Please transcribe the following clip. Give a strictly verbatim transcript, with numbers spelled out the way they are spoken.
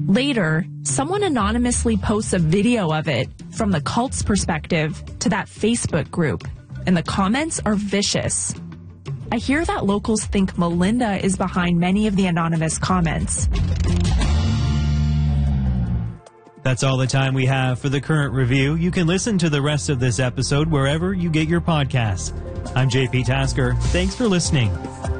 Later, someone anonymously posts a video of it from the cult's perspective to that Facebook group, and the comments are vicious. I hear that locals think Melinda is behind many of the anonymous comments. That's all the time we have for the Current Review. You can listen to the rest of this episode wherever you get your podcasts. I'm J P Tasker. Thanks for listening.